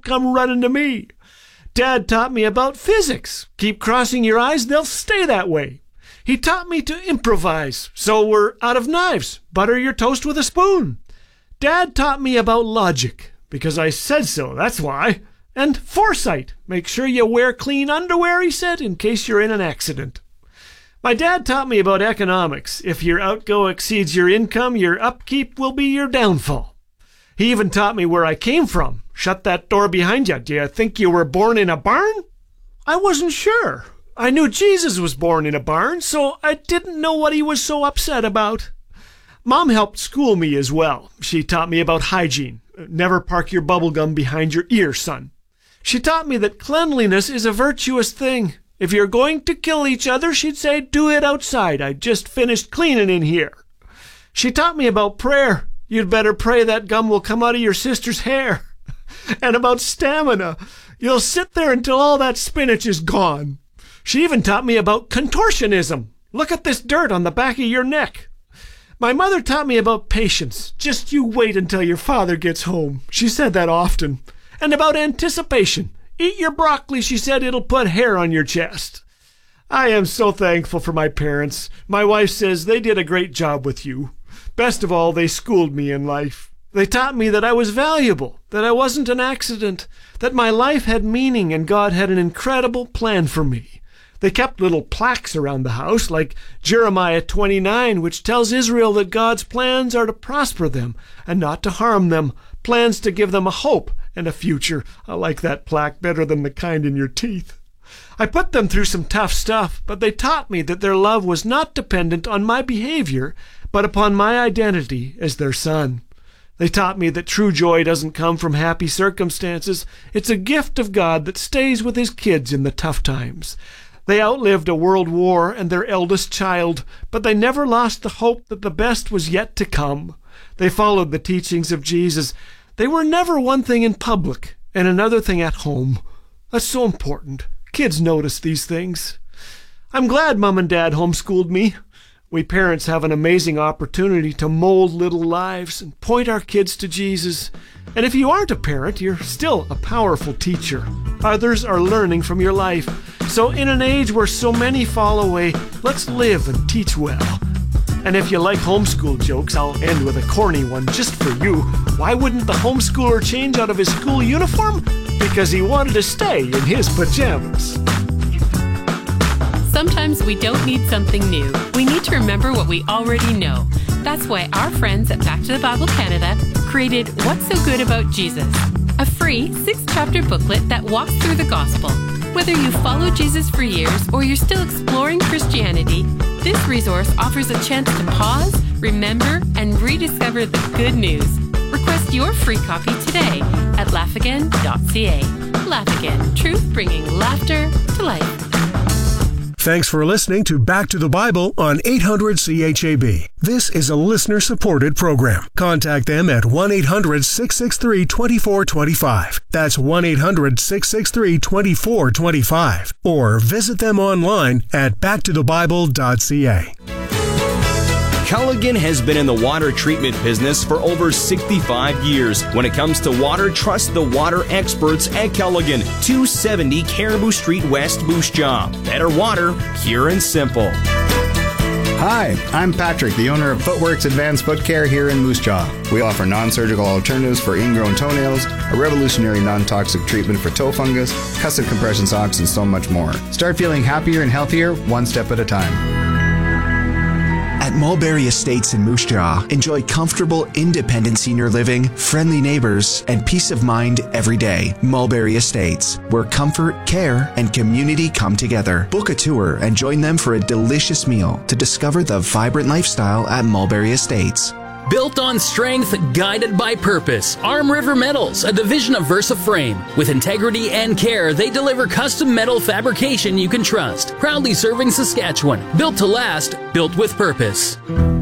come running to me. Dad taught me about physics. Keep crossing your eyes, they'll stay that way. He taught me to improvise, so we're out of knives. Butter your toast with a spoon. Dad taught me about logic, because I said so, that's why. And foresight. Make sure you wear clean underwear, he said, in case you're in an accident. My dad taught me about economics. If your outgo exceeds your income, your upkeep will be your downfall. He even taught me where I came from. Shut that door behind you. Do you think you were born in a barn? I wasn't sure. I knew Jesus was born in a barn, so I didn't know what he was so upset about. Mom helped school me as well. She taught me about hygiene. Never park your bubble gum behind your ear, son. She taught me that cleanliness is a virtuous thing. If you're going to kill each other, she'd say, do it outside. I just finished cleaning in here. She taught me about prayer. You'd better pray that gum will come out of your sister's hair. And about stamina. You'll sit there until all that spinach is gone. She even taught me about contortionism. Look at this dirt on the back of your neck. My mother taught me about patience. Just you wait until your father gets home. She said that often. And about anticipation. Eat your broccoli, she said, it'll put hair on your chest. I am so thankful for my parents. My wife says they did a great job with you. Best of all, they schooled me in life. They taught me that I was valuable, that I wasn't an accident, that my life had meaning and God had an incredible plan for me. They kept little plaques around the house, like Jeremiah 29, which tells Israel that God's plans are to prosper them and not to harm them, plans to give them a hope and a future. I like that plaque better than the kind in your teeth. I put them through some tough stuff, but they taught me that their love was not dependent on my behavior, but upon my identity as their son. They taught me that true joy doesn't come from happy circumstances. It's a gift of God that stays with his kids in the tough times. They outlived a world war and their eldest child, but they never lost the hope that the best was yet to come. They followed the teachings of Jesus. They were never one thing in public and another thing at home. That's so important. Kids notice these things. I'm glad Mom and Dad homeschooled me. We parents have an amazing opportunity to mold little lives and point our kids to Jesus. And if you aren't a parent, you're still a powerful teacher. Others are learning from your life. So in an age where so many fall away, let's live and teach well. And if you like homeschool jokes, I'll end with a corny one just for you. Why wouldn't the homeschooler change out of his school uniform? Because he wanted to stay in his pajamas. Sometimes we don't need something new. We need to remember what we already know. That's why our friends at Back to the Bible Canada created What's So Good About Jesus, a free 6-chapter booklet that walks through the gospel. Whether you follow Jesus for years or you're still exploring Christianity, this resource offers a chance to pause, remember, and rediscover the good news. Request your free copy today at laughagain.ca. Laugh Again, truth bringing laughter to life. Thanks for listening to Back to the Bible on 800 CHAB. This is a listener-supported program. Contact them at 1-800-663-2425. That's 1-800-663-2425. Or visit them online at backtothebible.ca. Culligan has been in the water treatment business for over 65 years. When it comes to water, trust the water experts at Culligan. 270 Caribou Street West, Moose Jaw. Better water, pure and simple. Hi, I'm Patrick, the owner of Footworks Advanced Foot Care here in Moose Jaw. We offer non-surgical alternatives for ingrown toenails, a revolutionary non-toxic treatment for toe fungus, custom compression socks, and so much more. Start feeling happier and healthier one step at a time. At Mulberry Estates in Moose Jaw, enjoy comfortable, independent senior living, friendly neighbors, and peace of mind every day. Mulberry Estates, where comfort, care, and community come together. Book a tour and join them for a delicious meal to discover the vibrant lifestyle at Mulberry Estates. Built on strength, guided by purpose. Arm River Metals, a division of Versa Frame. With integrity and care, they deliver custom metal fabrication you can trust. Proudly serving Saskatchewan. Built to last, built with purpose.